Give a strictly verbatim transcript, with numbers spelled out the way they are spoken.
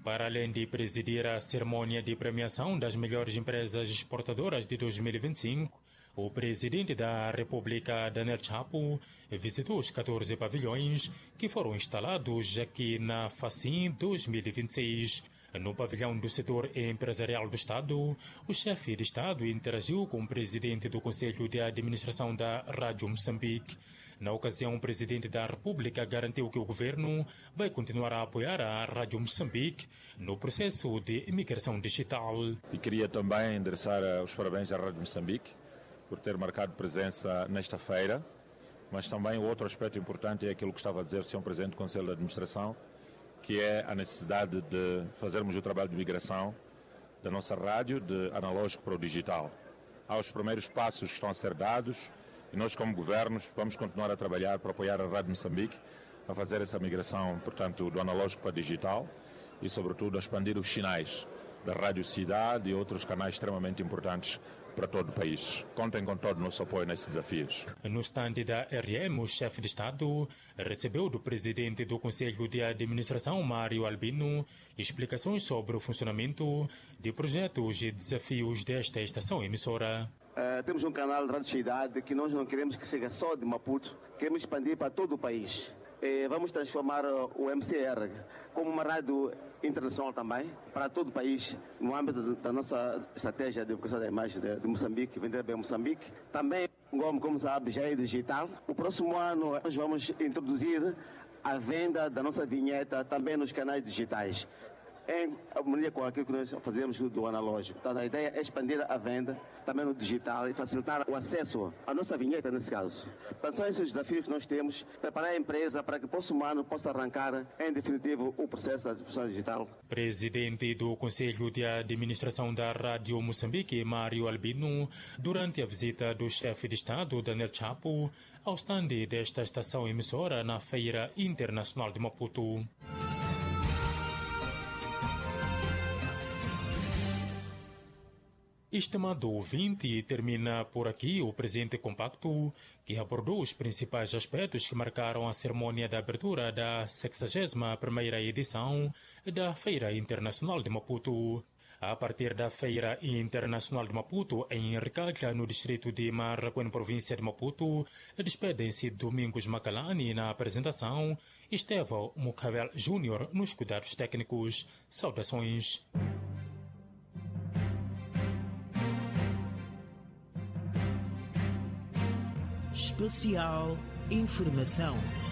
Para além de presidir a cerimônia de premiação das melhores empresas exportadoras de dois mil e vinte e cinco, o presidente da República, Daniel Chapo, visitou os catorze pavilhões que foram instalados aqui na FACIM dois mil e vinte e seis. No pavilhão do setor empresarial do Estado, o chefe de Estado interagiu com o presidente do Conselho de Administração da Rádio Moçambique. Na ocasião, o presidente da República garantiu que o governo vai continuar a apoiar a Rádio Moçambique no processo de migração digital. E queria também endereçar os parabéns à Rádio Moçambique por ter marcado presença nesta feira, mas também o outro aspecto importante é aquilo que estava a dizer o senhor Presidente do Conselho de Administração, que é a necessidade de fazermos o trabalho de migração da nossa rádio de analógico para o digital. Há os primeiros passos que estão a ser dados e nós, como governos, vamos continuar a trabalhar para apoiar a Rádio Moçambique a fazer essa migração, portanto, do analógico para o digital e, sobretudo, a expandir os sinais da Rádio Cidade e outros canais extremamente importantes para todo o país. Contem com todo o nosso apoio nesses desafios. No estande da R M, o chefe de Estado recebeu do presidente do Conselho de Administração, Mário Albino, explicações sobre o funcionamento de projetos e desafios desta estação emissora. Uh, temos um canal de Rádio Cidade que nós não queremos que seja só de Maputo, queremos expandir para todo o país. E vamos transformar o M C R como uma rádio internacional também, para todo o país, no âmbito da nossa estratégia de educação da imagem de, de Moçambique, vender bem Moçambique. Também, como, como sabe, já é digital. O próximo ano nós vamos introduzir a venda da nossa vinheta também nos canais digitais, em harmonia com aquilo que nós fazemos do analógico. Então, a ideia é expandir a venda também no digital e facilitar o acesso à nossa vinheta, nesse caso. Então, são esses desafios que nós temos, preparar a empresa para que o próximo ano possa arrancar, em definitivo, o processo da distribuição digital. Presidente do Conselho de Administração da Rádio Moçambique, Mário Albino, durante a visita do chefe de Estado, Daniel Chapo, ao estande desta estação emissora na Feira Internacional de Maputo. Estimado ouvinte, termina por aqui o presente compacto que abordou os principais aspectos que marcaram a cerimônia da abertura da sexagésima primeira edição da Feira Internacional de Maputo. A partir da Feira Internacional de Maputo, em Ricaca, no distrito de Marraquém, província de Maputo, despedem-se Domingos Macalani na apresentação, Estevão Mucavel Júnior nos cuidados técnicos. Saudações. Especial Informação.